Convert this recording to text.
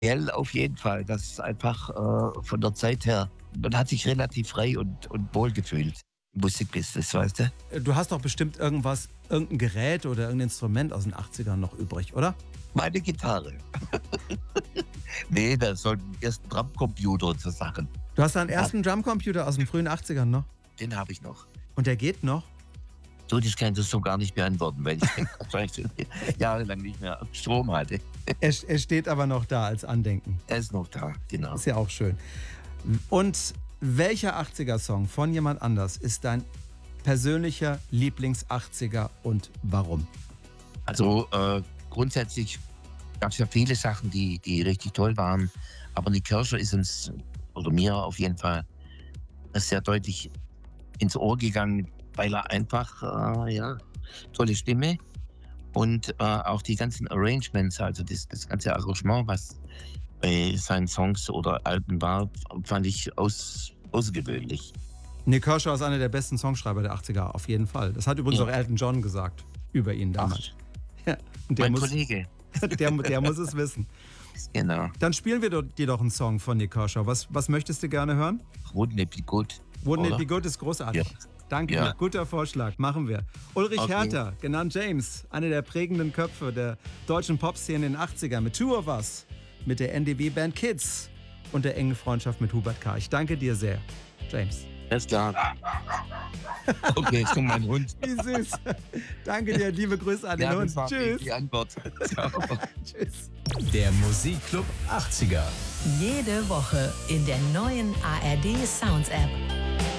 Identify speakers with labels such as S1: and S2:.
S1: Auf jeden Fall. Das ist einfach von der Zeit her. Man hat sich relativ frei und wohl gefühlt im Musikbusiness, weißt du?
S2: Du hast doch bestimmt irgendein Gerät oder irgendein Instrument aus den 80ern noch übrig, oder?
S1: Meine Gitarre. Nee, das soll erst ein Drumcomputer und so Sachen.
S2: Du hast deinen ersten Drumcomputer aus den frühen 80ern noch?
S1: Den habe ich noch.
S2: Und der geht noch?
S1: So, das kann ich das so gar nicht beantworten, weil ich wahrscheinlich jahrelang nicht mehr Strom hatte.
S2: Er steht aber noch da als Andenken.
S1: Er ist noch da, genau.
S2: Ist ja auch schön. Und welcher 80er-Song von jemand anders ist dein persönlicher Lieblings-80er und warum?
S1: Also grundsätzlich gab es ja viele Sachen, die richtig toll waren. Aber Nik Kershaw ist uns, oder mir auf jeden Fall, sehr deutlich ins Ohr gegangen, weil er einfach, tolle Stimme und auch die ganzen Arrangements, also das ganze Arrangement, was bei seinen Songs oder Alben war, fand ich außergewöhnlich.
S2: Nik Kershaw ist einer der besten Songschreiber der 80er, auf jeden Fall. Das hat übrigens auch Elton John gesagt über ihn damals. Ja, und
S1: Mein Kollege.
S2: Der muss es wissen.
S1: Genau.
S2: Dann spielen wir dir doch einen Song von Nik Kershaw. Was möchtest du gerne hören?
S1: Wouldn't It Be Good?
S2: Wouldn't It Be Good ist großartig.
S1: Ja.
S2: Danke,
S1: Ja.
S2: guter Vorschlag, machen wir. Ulrich Herter, genannt James, einer der prägenden Köpfe der deutschen Popszene in den 80ern, mit Two of Us, mit der NDW-Band Kids und der engen Freundschaft mit Hubert K. Ich danke dir sehr, James.
S1: Alles klar. Okay, jetzt kommt mein Hund.
S2: Wie süß. Danke dir, liebe Grüße an den Hund. Tschüss.
S1: Die Antwort. Ciao.
S2: Tschüss.
S3: Der Musikclub 80er.
S4: Jede Woche in der neuen ARD Sounds App.